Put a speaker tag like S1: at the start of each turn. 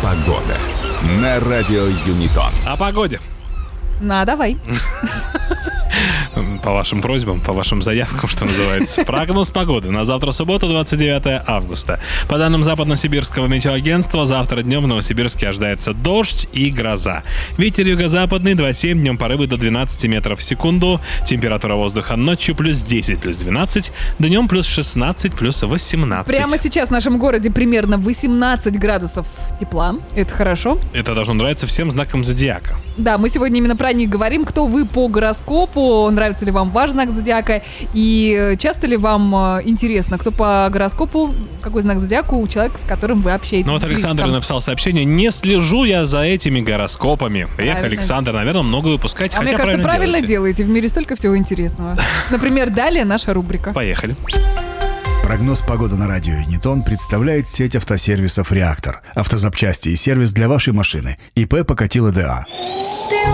S1: Погода на радио Юнитон.
S2: О погоде.
S3: Давай.
S2: По вашим просьбам, по вашим заявкам, что называется. Прогноз погоды на завтра, субботу, 29 августа. По данным Западно-Сибирского метеоагентства, завтра днем в Новосибирске ожидается дождь и гроза. Ветер юго-западный 2,7, днем порывы до 12 метров в секунду. Температура воздуха ночью плюс 10, плюс 12, днем плюс 16, плюс 18.
S3: Прямо сейчас в нашем городе примерно 18 градусов тепла. Это хорошо.
S2: Это должно нравиться всем знакам зодиака.
S3: Да, мы сегодня именно про них говорим. Кто вы по гороскопу? Нравится ли вам ваш знак зодиака? И часто ли вам интересно, кто по гороскопу, какой знак зодиака у человека, с которым вы общаетесь?
S2: Ну вот Александр написал сообщение: не слежу я за этими гороскопами. Эх, Александр, наверное, много выпускать,
S3: мне кажется, правильно делаете. В мире столько всего интересного. Например, далее наша рубрика.
S2: Поехали.
S4: Прогноз погоды на радио Юнитон представляет сеть автосервисов «Реактор». Автозапчасти и сервис для вашей машины. ИП Покатило ДА.